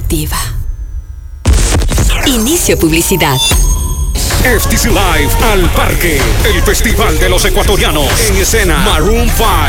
activa. Inicio publicidad. FTC Live al Parque, el festival de los ecuatorianos. En escena, Maroon 5.